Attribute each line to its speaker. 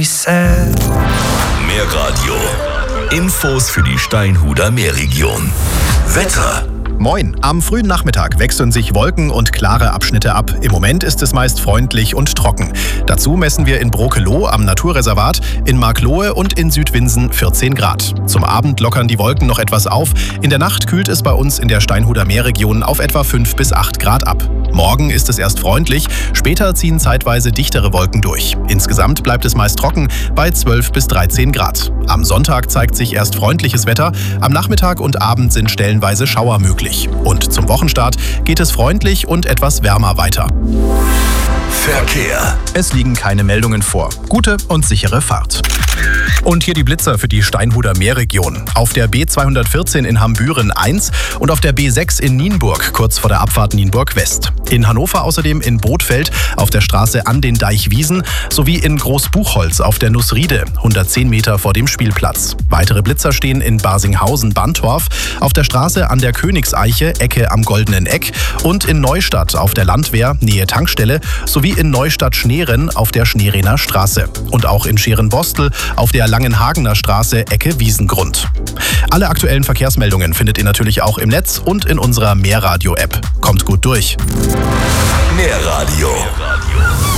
Speaker 1: Mehr Radio. Infos für die Steinhuder Meerregion. Wetter.
Speaker 2: Moin, am frühen Nachmittag wechseln sich Wolken und klare Abschnitte ab. Im Moment ist es meist freundlich und trocken. Dazu messen wir in Brokeloh am Naturreservat, in Marklohe und in Südwinsen 14 Grad. Zum Abend lockern die Wolken noch etwas auf. In der Nacht kühlt es bei uns in der Steinhuder Meerregion auf etwa 5 bis 8 Grad ab. Morgen ist es erst freundlich, später ziehen zeitweise dichtere Wolken durch. Insgesamt bleibt es meist trocken bei 12 bis 13 Grad. Am Sonntag zeigt sich erst freundliches Wetter, am Nachmittag und Abend sind stellenweise Schauer möglich. Und zum Wochenstart geht es freundlich und etwas wärmer weiter.
Speaker 1: Verkehr.
Speaker 2: Es liegen keine Meldungen vor. Gute und sichere Fahrt. Und hier die Blitzer für die Steinhuder Meerregion. Auf der B214 in Hambüren 1 und auf der B6 in Nienburg, kurz vor der Abfahrt Nienburg West. In Hannover außerdem in Bothfeld auf der Straße an den Deichwiesen sowie in Großbuchholz auf der Nussriede, 110 Meter vor dem Spielplatz. Weitere Blitzer stehen in Barsinghausen-Bantorf, auf der Straße an der Königseiche, Ecke am Goldenen Eck und in Neustadt auf der Landwehr, Nähe Tankstelle, sowie in Neustadt-Schneeren auf der Schneerener Straße. Und auch in Scherenbostel auf der Langenhagener Straße, Ecke Wiesengrund. Alle aktuellen Verkehrsmeldungen findet ihr natürlich auch im Netz und in unserer Meerradio-App. Kommt gut durch.
Speaker 1: Meerradio.